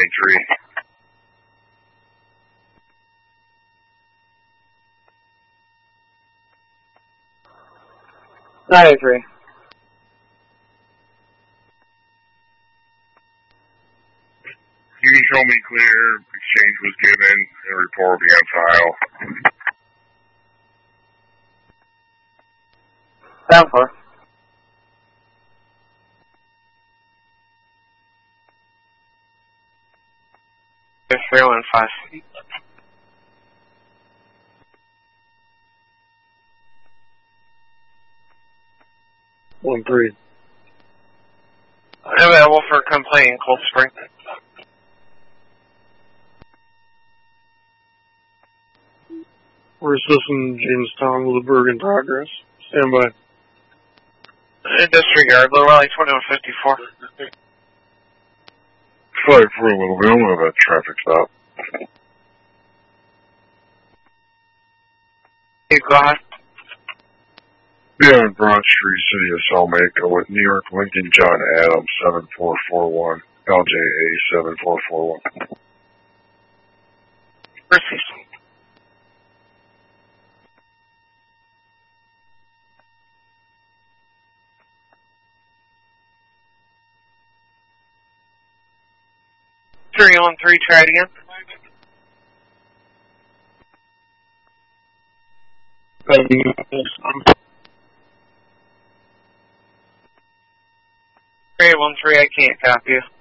93. 93. You can show me clear, exchange was given, and report will be on file. Down 4. There's 315. 1-3. Available for complaint in Cold Spring. We're assisting Jamestown with a Berg in progress. Stand by. Disregard, Low Valley 2154. 5-4, Little Bill, we have a traffic stop. You go ahead. Yeah, on Broad Street, City of Salmaco, with New York Lincoln John Adams 7441, LJA 7441. Proceed. Three on three, try it again. Three 1-3, I can't copy you.